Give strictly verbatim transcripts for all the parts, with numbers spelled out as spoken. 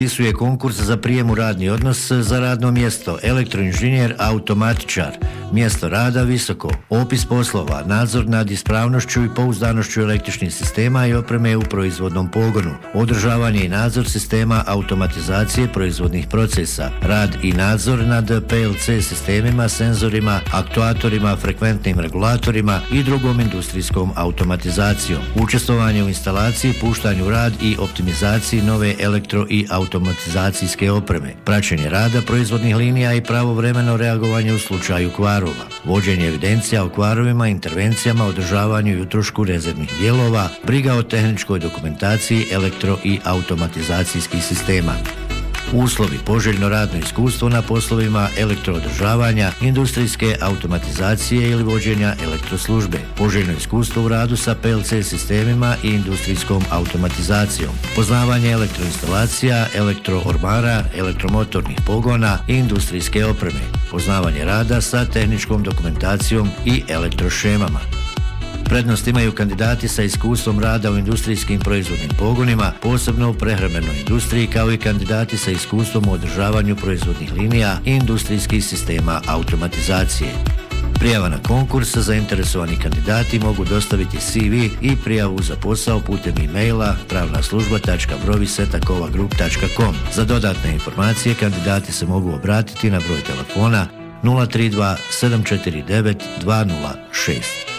Raspisuje konkurs za prijem u radni odnos za radno mjesto elektroinženjer automatičar, mjesto rada Visoko, opis poslova, nadzor nad ispravnošću i pouzdanošću električnih sistema i opreme u proizvodnom pogonu, održavanje i nadzor sistema automatizacije proizvodnih procesa, rad i nadzor nad P L C sistemima, senzorima, aktuatorima, frekventnim regulatorima i drugom industrijskom automatizacijom, učestvovanje u instalaciji, puštanju u rad i optimizaciji nove elektro i automatizacijske opreme, praćenje rada proizvodnih linija i pravovremeno reagovanje u slučaju kvarova, vođenje evidencija o kvarovima, intervencijama, održavanju i utrošku rezervnih dijelova, briga o tehničkoj dokumentaciji elektro i automatizacijskih sistema. Uslovi: poželjno radno iskustvo na poslovima elektroodržavanja, industrijske automatizacije ili vođenja elektroslužbe, poželjno iskustvo u radu sa P L C sistemima i industrijskom automatizacijom, poznavanje elektroinstalacija, elektroormara, elektromotornih pogona i industrijske opreme, poznavanje rada sa tehničkom dokumentacijom i elektrošemama. Prednost imaju kandidati sa iskustvom rada u industrijskim proizvodnim pogonima, posebno u prehrambenoj industriji, kao i kandidati sa iskustvom u održavanju proizvodnih linija i industrijskih sistema automatizacije. Prijava na konkurs zainteresovani kandidati mogu dostaviti C V i prijavu za posao putem e-maila pravnaslužba tačka brovis at takova grup tačka com. Za dodatne informacije kandidati se mogu obratiti na broj telefona nula tri dva sedam četiri devet dva nula šest.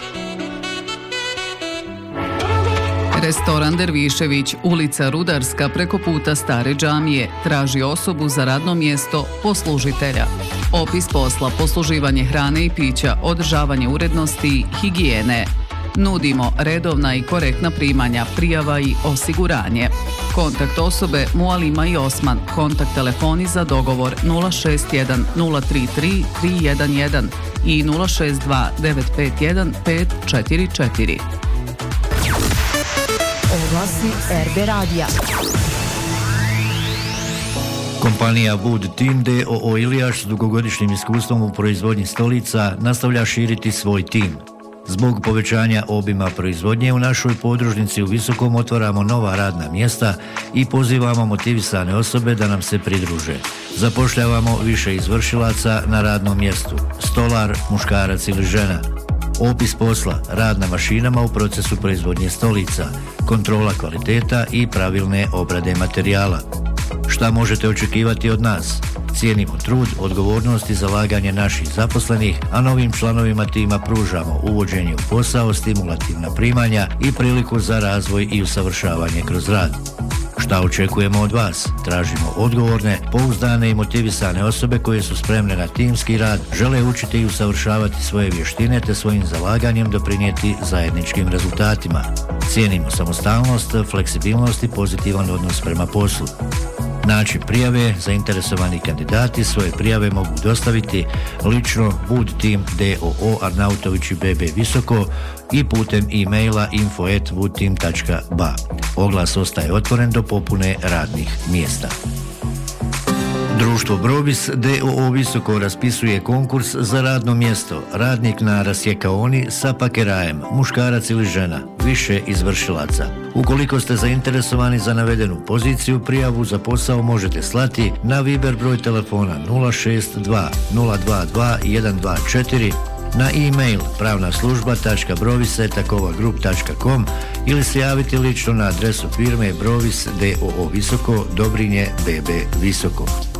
Restoran Dervišević, ulica Rudarska, preko puta Stare džamije, traži osobu za radno mjesto poslužitelja. Opis posla: posluživanje hrane i pića, održavanje urednosti i higijene. Nudimo redovna i korektna primanja, prijava i osiguranje. Kontakt osobe: Mualima i Osman. Kontakt telefoni za dogovor nula šest jedan nula tri tri tri jedan jedan i nula šest dva devet pet jedan pet četiri četiri. Oglasi R B radija. Kompanija Wood Team D O O Ilijaš s dugogodišnjim iskustvom u proizvodnji stolica nastavlja širiti svoj tim. Zbog povećanja obima proizvodnje u našoj podružnici u Visokom otvaramo nova radna mjesta i pozivamo motivisane osobe da nam se pridruže. Zapošljavamo više izvršilaca na radnom mjestu: stolar, muškarac ili žena. Opis posla: rad na mašinama u procesu proizvodnje stolica, kontrola kvaliteta i pravilne obrade materijala. Šta možete očekivati od nas? Cijenimo trud, odgovornost i zalaganje naših zaposlenih, a novim članovima tima pružamo uvođenje u posao, stimulativna primanja i priliku za razvoj i usavršavanje kroz rad. Šta očekujemo od vas? Tražimo odgovorne, pouzdane i motivisane osobe koje su spremne na timski rad, žele učiti i usavršavati svoje vještine te svojim zalaganjem doprinijeti zajedničkim rezultatima. Cijenimo samostalnost, fleksibilnost i pozitivan odnos prema poslu. Način prijave: zainteresovani kandidati svoje prijave mogu dostaviti lično Wood Team D O O Arnautović i B B Visoko i putem e-maila info at woodteam tačka b a. Oglas ostaje otvoren do popune radnih mjesta. Društvo Brobis D O O Visoko raspisuje konkurs za radno mjesto radnik na rasjekaoni sa pakerajem, muškarac ili žena, više izvršilaca. Ukoliko ste zainteresovani za navedenu poziciju, prijavu za posao možete slati na Viber broj telefona nula šest dva nula dva dva jedan dva četiri, na e-mail pravnaslužba tačka brovis at takova grup tačka com ili se javiti lično na adresu firme Brovis D O O Visoko, Dobrinje B B Visoko.